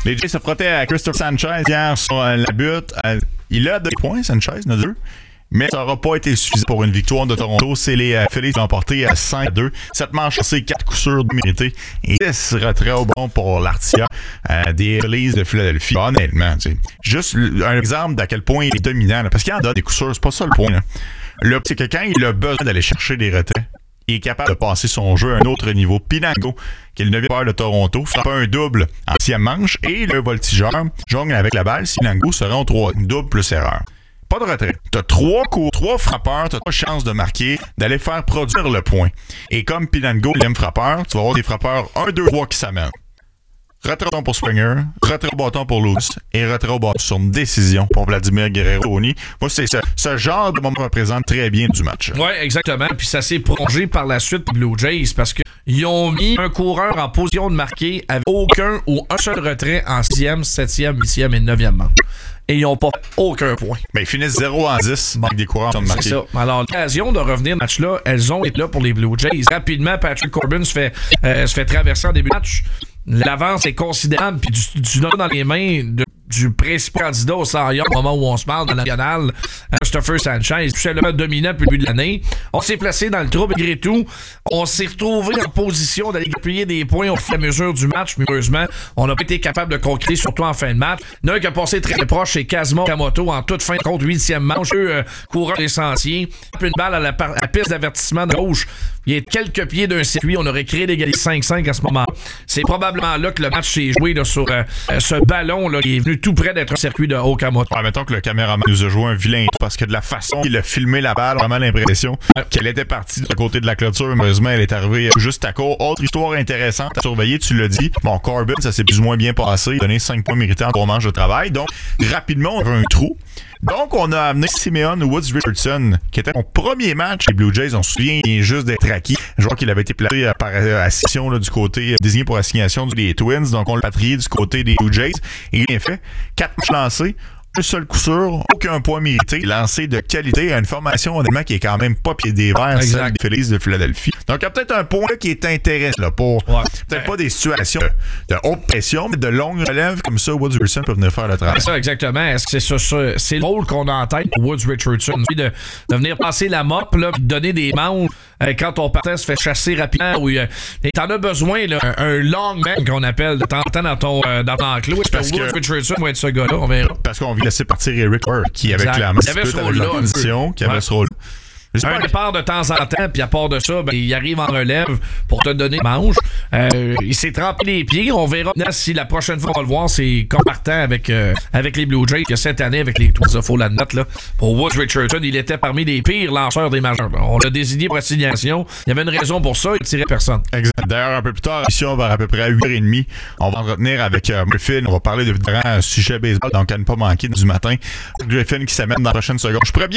Les Jays se protègent à Christopher Sanchez hier sur la butte. Il a 2 points, Sanchez, il en a 2. Mais ça n'aura pas été suffisant pour une victoire de Toronto. C'est les Phillies qui l'ont emporté à 5-2. Cette manche, c'est 4 coups sûrs de mérité. Et 10 retraits au bon pour l'artilleur des Phillies de Philadelphie. Honnêtement, tu sais, juste un exemple d'à quel point il est dominant. Là, parce qu'il en donne des coups sûrs, c'est pas ça le point. Là. C'est que quand il a besoin d'aller chercher des retraits, il est capable de passer son jeu à un autre niveau. Pinango, qui est le 9e joueur de Toronto, frappe un double en 6e manche et le voltigeur jongle avec la balle. Pinango sera en 3, double plus erreur. Pas de retrait. T'as 3 coups, 3 frappeurs, t'as 3 chances de marquer, d'aller faire produire le point. Et comme Pinango, l'aime frappeur, tu vas avoir des frappeurs 1, 2, 3 qui s'amènent. Retrait au bâton pour Springer, retrait au bâton pour Lewis et retrait au bâton sur une décision pour Vladimir Guerrero. Moi, c'est ce genre de moment représente très bien du match. Oui, exactement. Puis ça s'est prolongé par la suite pour les Blue Jays parce qu'ils ont mis un coureur en position de marquer avec aucun ou un seul retrait en 6e, 7e, 8e et 9e manche. Et ils n'ont pas aucun point. Mais ils finissent 0-10 avec des coureurs en marqué. C'est ça. Alors, l'occasion de revenir au match-là, elles ont été là pour les Blue Jays. Rapidement, Patrick Corbin se fait traverser en début de match. L'avance est considérable, puis tu l'as dans les mains du principal candidat au Cy Young au moment où on se parle dans la nationale, Christopher Sanchez, seulement dominant depuis le début de l'année. On s'est placé dans le trouble malgré tout. On s'est retrouvé en position d'aller appuyer des points au fur et à mesure du match. Mais heureusement, on n'a pas été capable de concrétiser, surtout en fin de match. Il y en a un qui a passé très proche, c'est Kazuma Okamoto en toute fin de compte, 8e manche. Coureur des sentiers. Une balle à la piste d'avertissement de gauche. Il est quelques pieds d'un circuit. On aurait créé l'égalité 5-5 à ce moment. C'est probablement là que le match s'est joué là, sur ce ballon là, qui est venu tout près d'être un circuit de Okamoto. Mettons que le caméraman nous a joué un vilain parce que de la façon qu'il a filmé la balle, vraiment l'impression qu'elle était partie de côté de la clôture. Malheureusement, elle est arrivée juste à court. Autre histoire intéressante à surveiller, tu l'as dit. Bon, Corbin, ça s'est plus ou moins bien passé. Il a donné 5 points mérités en 3 manches de travail. Donc, rapidement, on avait un trou. Donc, on a amené Simeon Woods Richardson, qui était son premier match. Les Blue Jays, on se souvient, il vient juste d'être acquis. Je vois qu'il avait été placé par ascension du côté désigné pour assignation des Twins. Donc, on l'a patrié du côté des Blue Jays. Et il a fait 4 matchs lancés. Un seul coup sûr, aucun point mérité, lancé de qualité à une formation honnêtement qui est quand même pas pied des verts, celle des Phillies de Philadelphie. Donc il y a peut-être un point là, qui est intéressant là, pour peut-être pas des situations de haute pression, mais de longue relève comme ça, Woods Richardson peut venir faire le travail. C'est ça, exactement. Est-ce que c'est le rôle qu'on a en tête pour Woods Richardson, de venir passer la mop, là, de donner des manches quand ton partenaire se fait chasser rapidement, ou t'en as besoin, là, un long man qu'on appelle de temps en temps dans ton enclos. Est-ce que Woods Richardson va être ce gars-là? On verra. Parce qu'on vient laisser partir Eric Burke, qui avait clairement qui avait ce rôle. Un départ de temps en temps, puis à part de ça, il arrive en relève pour te donner manche. Il s'est trempé les pieds. On verra si la prochaine fois on va le voir, c'est comme partant avec les Blue Jays que cette année avec les Twins. Il faut la note là. Pour Woods Richardson, il était parmi les pires lanceurs des majeurs. On l'a désigné pour assignation. Il y avait une raison pour ça, il tirait personne. Exact. D'ailleurs, un peu plus tard, ici, on va à peu près à 8h30. On va en retenir avec Griffin. On va parler de différents sujets baseball, donc à ne pas manquer du matin. Griffin qui s'amène dans la prochaine seconde. Je pourrais bien